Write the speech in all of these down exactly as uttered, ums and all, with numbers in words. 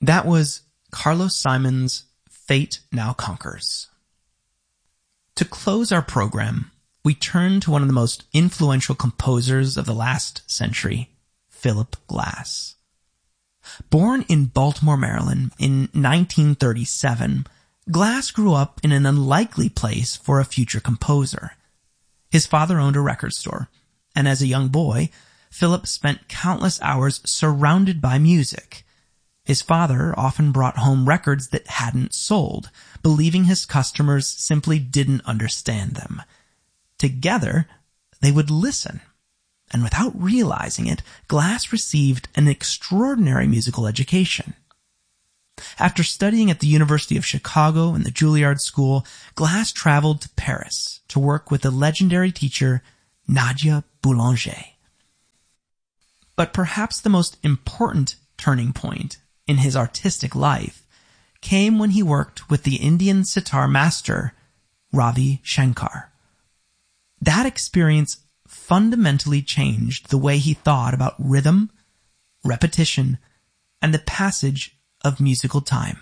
That was Carlos Simon's Fate Now Conquers. To close our program, we turn to one of the most influential composers of the last century, Philip Glass. Born in Baltimore, Maryland in nineteen thirty-seven, Glass grew up in an unlikely place for a future composer. His father owned a record store, and as a young boy, Philip spent countless hours surrounded by music. His father often brought home records that hadn't sold, believing his customers simply didn't understand them. Together, they would listen. And without realizing it, Glass received an extraordinary musical education. After studying at the University of Chicago and the Juilliard School, Glass traveled to Paris to work with the legendary teacher Nadia Boulanger. But perhaps the most important turning point in his artistic life came when he worked with the Indian sitar master Ravi Shankar. That experience fundamentally changed the way he thought about rhythm, repetition, and the passage of musical time.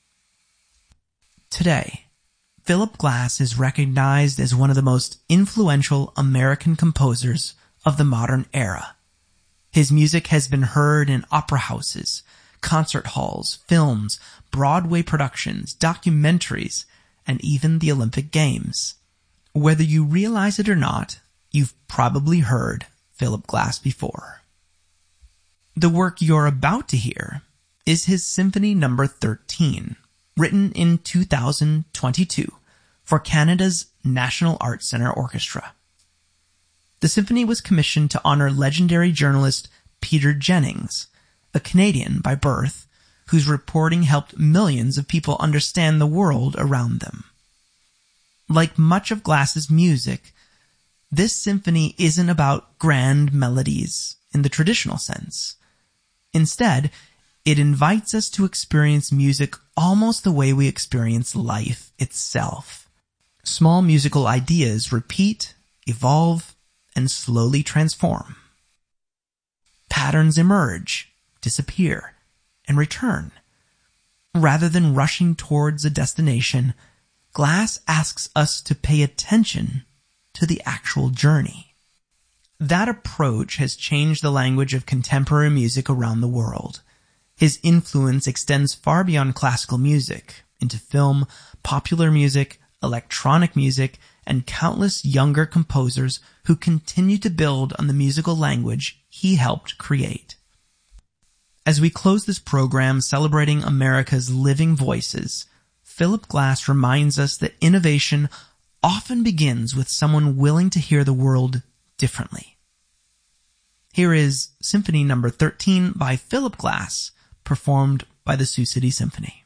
Today, Philip Glass is recognized as one of the most influential American composers of the modern era. His music has been heard in opera houses, concert halls, films, Broadway productions, documentaries, and even the Olympic Games. Whether you realize it or not, you've probably heard Philip Glass before. The work you're about to hear is his Symphony Number thirteen, written in two thousand twenty-two for Canada's National Arts Centre Orchestra. The symphony was commissioned to honor legendary journalist Peter Jennings, a Canadian by birth, whose reporting helped millions of people understand the world around them. Like much of Glass's music, this symphony isn't about grand melodies in the traditional sense. Instead, it invites us to experience music almost the way we experience life itself. Small musical ideas repeat, evolve, and slowly transform. Patterns emerge, disappear, and return. Rather than rushing towards a destination, Glass asks us to pay attention to the actual journey. That approach has changed the language of contemporary music around the world. His influence extends far beyond classical music, into film, popular music, electronic music, and countless younger composers who continue to build on the musical language he helped create. As we close this program celebrating America's living voices, Philip Glass reminds us that innovation often begins with someone willing to hear the world differently. Here is Symphony Number thirteen by Philip Glass, performed by the Sioux City Symphony.